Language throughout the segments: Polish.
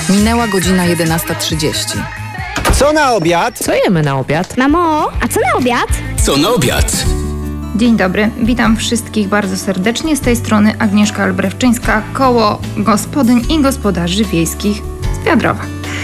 Minęła godzina 11:30. Co na obiad? Co jemy na obiad? Mamo, a co na obiad? Co na obiad? Dzień dobry, witam wszystkich bardzo serdecznie. Z tej strony Agnieszka Olbrechczyńska, Koło Gospodyń i Gospodarzy Wiejskich z Biadrowa.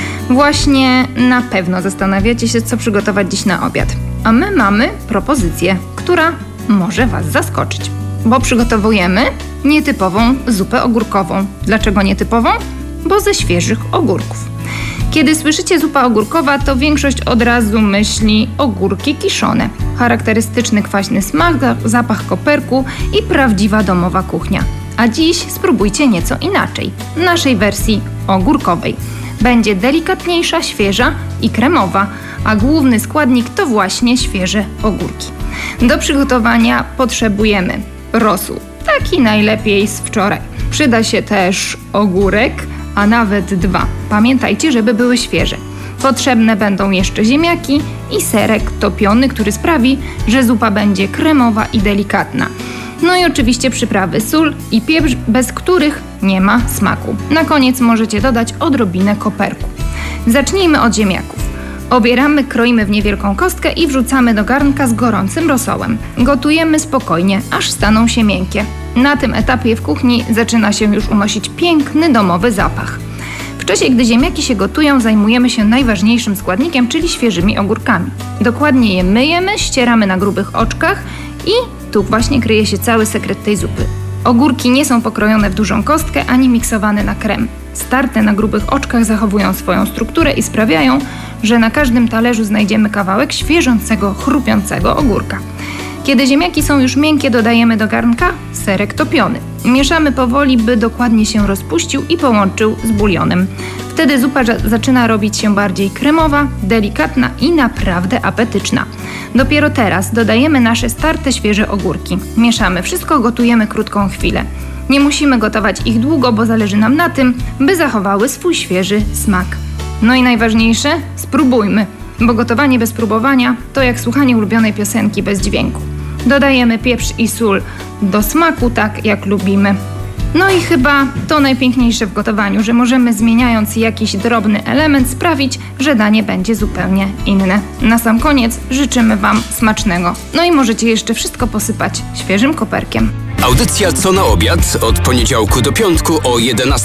Właśnie na pewno zastanawiacie się, co przygotować dziś na obiad. A my mamy propozycję, która może Was zaskoczyć. Bo przygotowujemy nietypową zupę ogórkową. Dlaczego nietypową? Bo ze świeżych ogórków. Kiedy słyszycie zupa ogórkowa, to większość od razu myśli ogórki kiszone. Charakterystyczny kwaśny smak, zapach koperku i prawdziwa domowa kuchnia. A dziś spróbujcie nieco inaczej. W naszej wersji ogórkowej. Będzie delikatniejsza, świeża i kremowa, a główny składnik to właśnie świeże ogórki. Do przygotowania potrzebujemy rosół, taki najlepiej z wczoraj. Przyda się też ogórek, a nawet 2. Pamiętajcie, żeby były świeże. Potrzebne będą jeszcze ziemniaki i serek topiony, który sprawi, że zupa będzie kremowa i delikatna. No i oczywiście przyprawy, sól i pieprz, bez których nie ma smaku. Na koniec możecie dodać odrobinę koperku. Zacznijmy od ziemniaków. Obieramy, kroimy w niewielką kostkę i wrzucamy do garnka z gorącym rosołem. Gotujemy spokojnie, aż staną się miękkie. Na tym etapie w kuchni zaczyna się już unosić piękny domowy zapach. W czasie, gdy ziemniaki się gotują, zajmujemy się najważniejszym składnikiem, czyli świeżymi ogórkami. Dokładnie je myjemy, ścieramy na grubych oczkach i tu właśnie kryje się cały sekret tej zupy. Ogórki nie są pokrojone w dużą kostkę ani miksowane na krem. Starte na grubych oczkach zachowują swoją strukturę i sprawiają, że na każdym talerzu znajdziemy kawałek świeżącego, chrupiącego ogórka. Kiedy ziemniaki są już miękkie, dodajemy do garnka serek topiony. Mieszamy powoli, by dokładnie się rozpuścił i połączył z bulionem. Wtedy zupa zaczyna robić się bardziej kremowa, delikatna i naprawdę apetyczna. Dopiero teraz dodajemy nasze starte świeże ogórki. Mieszamy wszystko, gotujemy krótką chwilę. Nie musimy gotować ich długo, bo zależy nam na tym, by zachowały swój świeży smak. No i najważniejsze, spróbujmy, bo gotowanie bez próbowania to jak słuchanie ulubionej piosenki bez dźwięku. Dodajemy pieprz i sól do smaku, tak jak lubimy. No i chyba to najpiękniejsze w gotowaniu, że możemy, zmieniając jakiś drobny element, sprawić, że danie będzie zupełnie inne. Na sam koniec życzymy Wam smacznego. No i możecie jeszcze wszystko posypać świeżym koperkiem. Audycja Co na obiad od poniedziałku do piątku o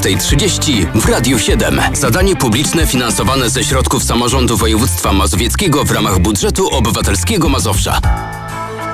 11:30 w Radiu 7. Zadanie publiczne finansowane ze środków samorządu województwa mazowieckiego w ramach budżetu obywatelskiego Mazowsza.